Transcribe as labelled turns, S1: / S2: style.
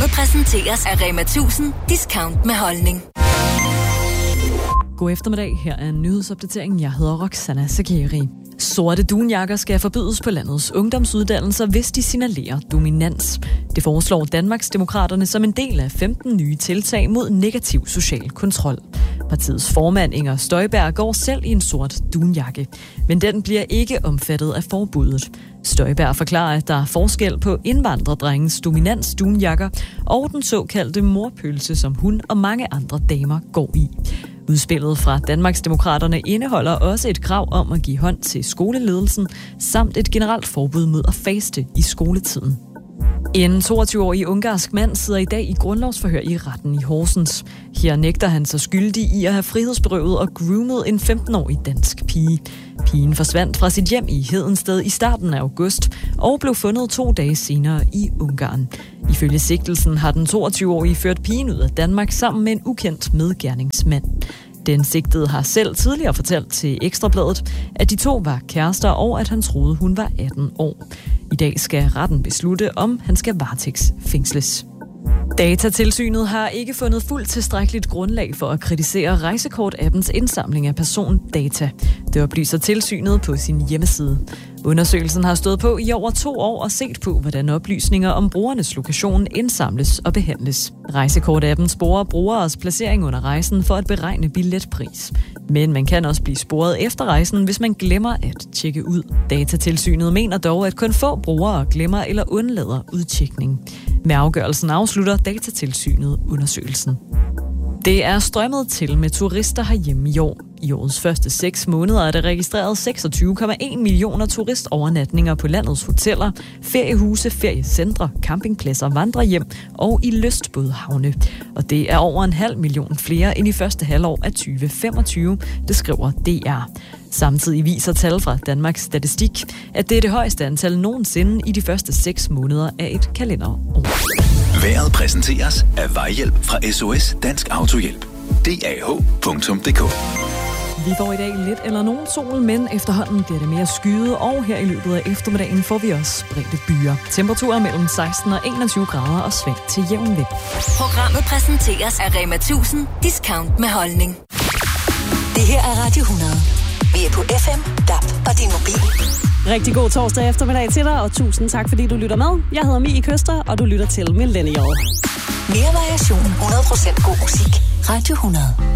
S1: Programmet præsenteres af Rema 1000 Discount med holdning.
S2: God eftermiddag, her er en nyhedsopdatering. Jeg hedder Roxana Sakeri. Sorte dunjakker skal forbydes på landets ungdomsuddannelser, hvis de signalerer dominans. Det foreslår Danmarksdemokraterne som en del af 15 nye tiltag mod negativ social kontrol. Partiets formand Inger Støjberg går selv i en sort dunjakke, men den bliver ikke omfattet af forbuddet. Støjberg forklarer, at der er forskel på indvandrerdrengens dominans dunjakker og den såkaldte morpølse, som hun og mange andre damer går i. Udspillet fra Danmarksdemokraterne indeholder også et krav om at give hånd til skoleledelsen, samt et generelt forbud mod at faste i skoletiden. En 22-årig ungarsk mand sidder i dag i grundlovsforhør i retten i Horsens. Her nægter han sig skyldig i at have frihedsberøvet og groomet en 15-årig dansk pige. Pigen forsvandt fra sit hjem i Hedensted i starten af august og blev fundet 2 dage senere i Ungarn. Ifølge sigtelsen har den 22-årige ført pigen ud af Danmark sammen med en ukendt medgerningsmand. Den sigtede har selv tidligere fortalt til Ekstrabladet, at de to var kærester og at han troede, hun var 18 år. I dag skal retten beslutte, om han skal varetægtsfængsles. Datatilsynet har ikke fundet fuldt tilstrækkeligt grundlag for at kritisere Rejsekort-appens indsamling af persondata. Det oplyser tilsynet på sin hjemmeside. Undersøgelsen har stået på i over 2 år og set på, hvordan oplysninger om brugernes lokation indsamles og behandles. Rejsekort-appen sporer brugeres placering under rejsen for at beregne billetpris. Men man kan også blive sporet efter rejsen, hvis man glemmer at tjekke ud. Datatilsynet mener dog, at kun få brugere glemmer eller undlader udtjekning. Med afgørelsen afslutter Datatilsynet undersøgelsen. Det er strømmet til med turister herhjemme i år. I årets første 6 måneder er der registreret 26,1 millioner turistovernatninger på landets hoteller, feriehuse, feriecentre, campingpladser, vandrehjem og i lystbådehavne. Og det er over 0,5 million flere end i første halvår af 2025, det skriver DR. Samtidig viser tal fra Danmarks Statistik, at det er det højeste antal nogensinde i de første 6 måneder af et kalenderår.
S3: Vejret præsenteres af Vejhjælp fra SOS Dansk Autohjælp. DAH.dk.
S2: Vi får i dag lidt eller nogen sol, men efterhånden bliver det mere skyet, og her i løbet af eftermiddagen får vi også spredte byer. Temperaturer mellem 16 og 21 grader og svag til jævn vind.
S1: Programmet præsenteres af Rema 1000 Discount med holdning. Det her er Radio 100. Vi er på FM, DAB og din mobil.
S4: Rigtig god torsdag eftermiddag til dig, og tusind tak, fordi du lytter med. Jeg hedder Mie Køster, og du lytter til Millennial.
S1: Mere variation, 100% god musik. Radio 100.